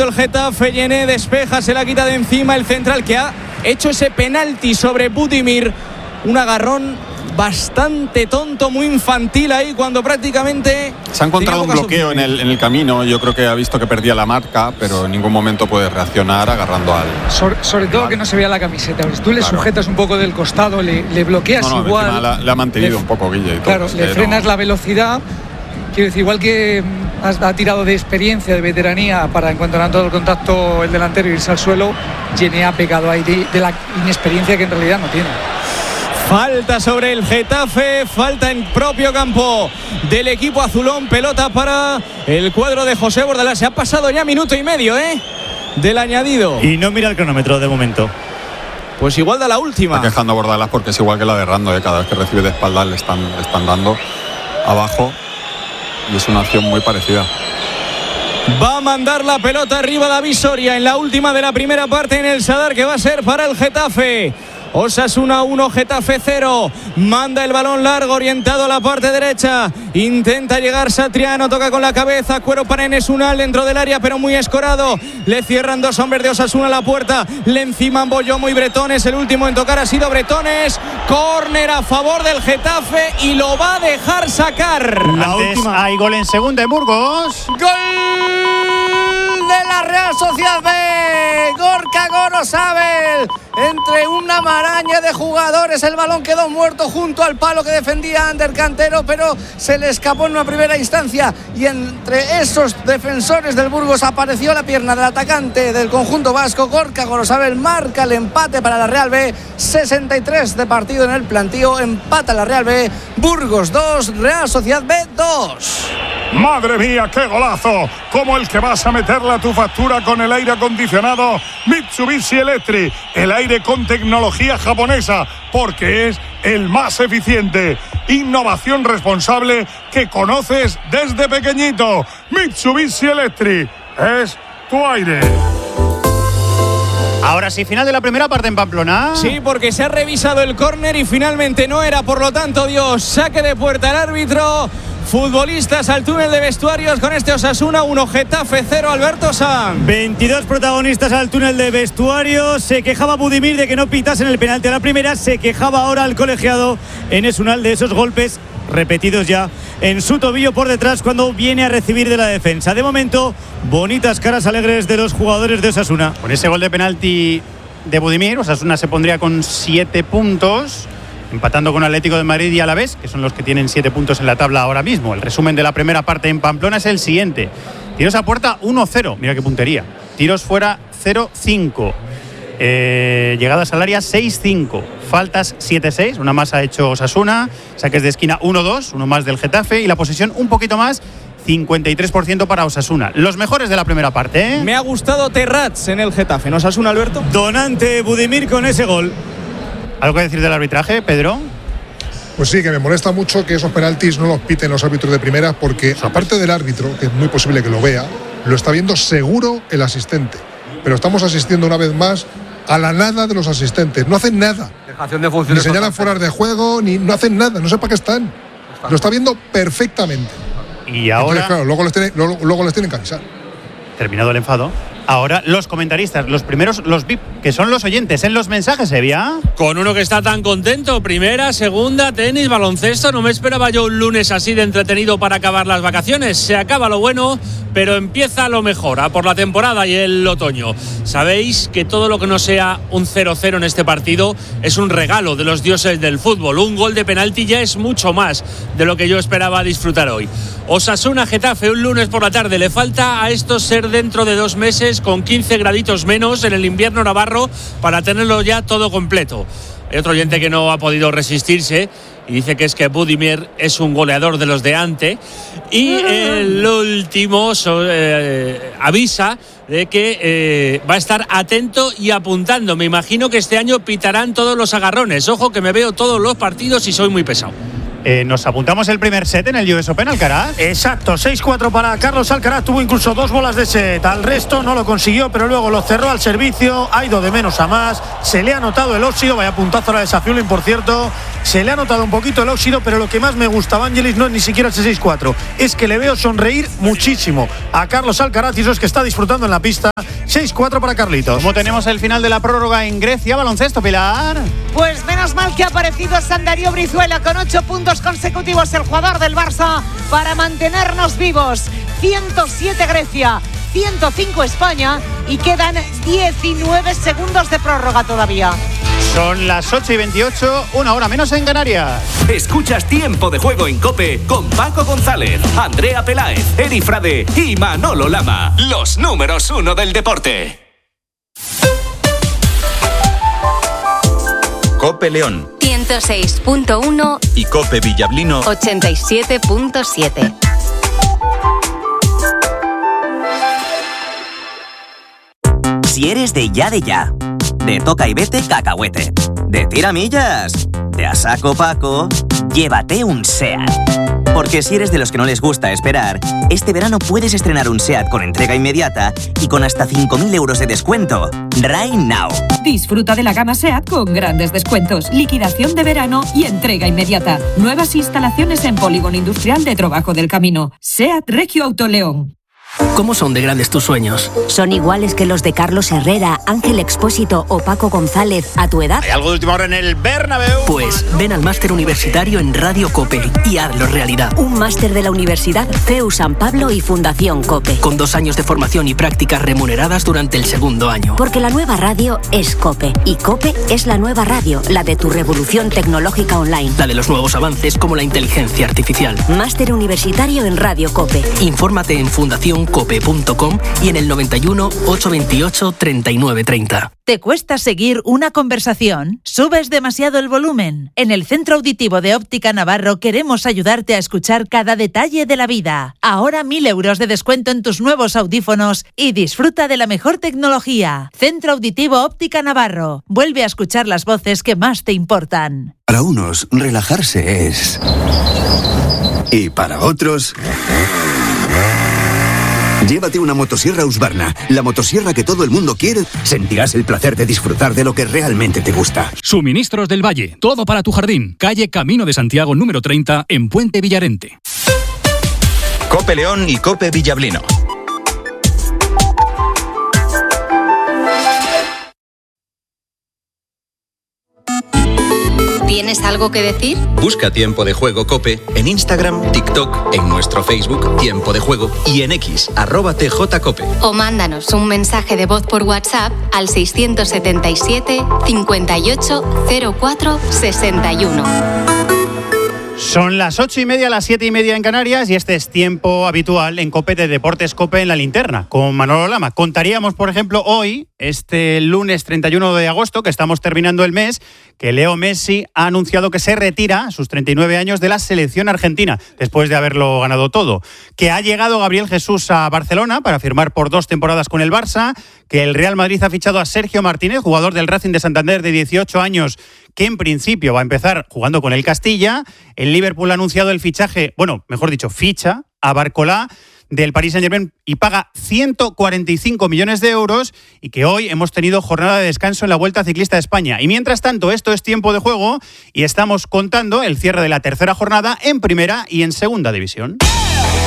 momento el Getafe. Yené despeja, se la quita de encima el central que ha hecho ese penalti sobre Budimir. Un agarrón bastante tonto, muy infantil ahí, cuando prácticamente se ha encontrado un bloqueo en el camino. Yo creo que ha visto que perdía la marca, pero en ningún momento puede reaccionar agarrando al... Sobre todo que no se vea la camiseta. Tú le sujetas un poco del costado, le bloqueas igual. Le ha mantenido un poco Guille y todo. Claro, le frenas la velocidad. Quiero decir, igual que ha tirado de experiencia, de veteranía, para en cuanto le han dado el contacto el delantero irse al suelo, Yené ha pecado ahí de la inexperiencia que en realidad no tiene. Falta sobre el Getafe, falta en propio campo del equipo azulón, pelota para el cuadro de José Bordalás. Se ha pasado ya minuto y medio del añadido. Y no mira el cronómetro de momento. Pues igual da la última. Está quejando a Bordalás porque es igual que la de Rando, cada vez que recibe de espaldas le están dando abajo y es una acción muy parecida. Va a mandar la pelota arriba David Soria en la última de la primera parte en el Sadar, que va a ser para el Getafe. Osasuna 1, Getafe 0. Manda el balón largo, orientado a la parte derecha. Intenta llegar Satriano, toca con la cabeza. Cuero para Enes Unal dentro del área, pero muy escorado. Le cierran dos hombres de Osasuna a la puerta. Le enciman Boyomo y Bretones. El último en tocar ha sido Bretones. Córner a favor del Getafe y lo va a dejar sacar. La última. Hay gol en segunda en Burgos. ¡Gol de la Real Sociedad B! Gorka Gorosabel. Entre una maraña de jugadores, el balón quedó muerto junto al palo que defendía Ander Cantero, pero se le escapó en una primera instancia y entre esos defensores del Burgos apareció la pierna del atacante del conjunto vasco. Gorka Gorosabel marca el empate para la Real B. 63 de partido en el plantío, empata la Real B. Burgos 2, Real Sociedad B 2. ¡Madre mía, qué golazo! Como el que vas a meterle a tu factura con el aire acondicionado Mitsubishi Electric. El aire con tecnología japonesa, porque es el más eficiente. Innovación responsable que conoces desde pequeñito. Mitsubishi Electric es tu aire. Ahora sí, final de la primera parte en Pamplona. Sí, porque se ha revisado el córner y finalmente no era, por lo tanto, saque de puerta al árbitro. Futbolistas al túnel de vestuarios con este Osasuna 1, Getafe 0, Alberto Sanz. 22 protagonistas al túnel de vestuarios. Se quejaba Budimir de que no pitasen el penalti a la primera. Se quejaba ahora el colegiado Enes Unal de esos golpes repetidos ya en su tobillo por detrás cuando viene a recibir de la defensa. De momento, bonitas caras alegres de los jugadores de Osasuna. Con ese gol de penalti de Budimir, Osasuna se pondría con 7 puntos. Empatando con Atlético de Madrid y Alavés, que son los que tienen 7 puntos en la tabla ahora mismo. El resumen de la primera parte en Pamplona es el siguiente. Tiros a puerta 1-0, mira qué puntería. Tiros fuera 0-5. Llegadas al área 6-5. Faltas 7-6, una más ha hecho Osasuna. Saques de esquina 1-2, uno más del Getafe. Y la posesión un poquito más, 53% para Osasuna. Los mejores de la primera parte. Me ha gustado Terrats en el Getafe, ¿no, Osasuna, Alberto? Donante Budimir con ese gol. ¿Algo que decir del arbitraje, Pedro? Pues sí, que me molesta mucho que esos penaltis no los piten los árbitros de primeras, porque aparte del árbitro, que es muy posible que lo vea, lo está viendo seguro el asistente. Pero estamos asistiendo una vez más a la nada de los asistentes. No hacen nada. Dejación de funciones. Ni señalan fuera de juego, ni no hacen nada. No sé para qué están. Lo está viendo perfectamente. Y ahora... Entonces, claro, luego les tienen que avisar. Terminado el enfado. Ahora los comentaristas, los primeros, los VIP, que son los oyentes en los mensajes, Evia. Con uno que está tan contento, primera, segunda, tenis, baloncesto. No me esperaba yo un lunes así de entretenido para acabar las vacaciones. Se acaba lo bueno, pero empieza lo mejor, a por la temporada y el otoño. Sabéis que todo lo que no sea un 0-0 en este partido es un regalo de los dioses del fútbol. Un gol de penalti ya es mucho más de lo que yo esperaba disfrutar hoy. Osasuna Getafe, un lunes por la tarde. Le falta a estos ser dentro de 2 meses con 15 graditos menos en el invierno navarro para tenerlo ya todo completo. Hay otro oyente que no ha podido resistirse y dice que es que Budimir es un goleador de los de antes. Y el último avisa de que va a estar atento y apuntando. Me imagino que este año pitarán todos los agarrones. Ojo que me veo todos los partidos y soy muy pesado. Nos apuntamos el primer set en el US Open, Alcaraz. Exacto, 6-4 para Carlos Alcaraz. Tuvo incluso 2 bolas de set. Al resto no lo consiguió, pero luego lo cerró al servicio. Ha ido de menos a más. Se le ha notado el óxido. Vaya puntazo a la de Safiulin, por cierto. Se le ha notado un poquito el óxido, pero lo que más me gusta, Vangelis, no es ni siquiera ese 6-4. Es que le veo sonreír muchísimo a Carlos Alcaraz y eso es que está disfrutando en la pista. 6-4 para Carlitos. ¿Cómo tenemos el final de la prórroga en Grecia? Baloncesto, Pilar. Pues menos mal que ha aparecido Sandario Brizuela con 8 puntos consecutivos, el jugador del Barça, para mantenernos vivos. 107 Grecia, 105 España y quedan 19 segundos de prórroga todavía. Son las 8:28, una hora menos en Canarias. Escuchas Tiempo de Juego en COPE con Paco González, Andrea Peláez, Eri Frade y Manolo Lama. Los números 1 del deporte. COPE León 106.1 y COPE Villablino 87.7. Si eres de ya, de toca y vete cacahuete, de tiramillas, de a saco Paco, llévate un SEAT. Porque si eres de los que no les gusta esperar, este verano puedes estrenar un SEAT con entrega inmediata y con hasta 5.000 euros de descuento. Right now. Disfruta de la gama SEAT con grandes descuentos, liquidación de verano y entrega inmediata. Nuevas instalaciones en Polígono Industrial de Trobajo del Camino. SEAT Regio Auto León. ¿Cómo son de grandes tus sueños? ¿Son iguales que los de Carlos Herrera, Ángel Expósito o Paco González a tu edad? ¿Hay algo de última hora en el Bernabéu? Pues ven al máster universitario en Radio COPE y hazlo realidad. Un máster de la Universidad CEU San Pablo y Fundación COPE. Con 2 años de formación y prácticas remuneradas durante el segundo año. Porque la nueva radio es COPE y COPE es la nueva radio, la de tu revolución tecnológica online. La de los nuevos avances como la inteligencia artificial. Máster universitario en Radio COPE. Infórmate en fundacioncope.com y en el 91 828 3930. ¿Te cuesta seguir una conversación? ¿Subes demasiado el volumen? En el Centro Auditivo de Óptica Navarro queremos ayudarte a escuchar cada detalle de la vida. Ahora 1.000 euros de descuento en tus nuevos audífonos y disfruta de la mejor tecnología. Centro Auditivo Óptica Navarro. Vuelve a escuchar las voces que más te importan. Para unos, relajarse es... Y para otros... Llévate una motosierra Husqvarna, la motosierra que todo el mundo quiere. Sentirás el placer de disfrutar de lo que realmente te gusta. Suministros del Valle, todo para tu jardín. Calle Camino de Santiago número 30 en Puente Villarente. COPE León y COPE Villablino. ¿Tienes algo que decir? Busca Tiempo de Juego COPE en Instagram, TikTok, en nuestro Facebook Tiempo de Juego y en X, @TJCOPE. O mándanos un mensaje de voz por WhatsApp al 677 58 04 61. Son las 8:30, las 7:30 en Canarias y este es tiempo habitual en COPE de Deportes COPE en la linterna, con Manolo Lama. Contaríamos, por ejemplo, hoy, este lunes 31 de agosto, que estamos terminando el mes, que Leo Messi ha anunciado que se retira a sus 39 años de la selección argentina, después de haberlo ganado todo. Que ha llegado Gabriel Jesús a Barcelona para firmar por 2 temporadas con el Barça, que el Real Madrid ha fichado a Sergio Martínez, jugador del Racing de Santander de 18 años, que en principio va a empezar jugando con el Castilla. El Liverpool ha anunciado el fichaje, ficha a Barcolá del Paris Saint-Germain y paga 145 millones de euros y que hoy hemos tenido jornada de descanso en la Vuelta Ciclista de España. Y mientras tanto, esto es Tiempo de Juego y estamos contando el cierre de la tercera jornada en primera y en segunda división.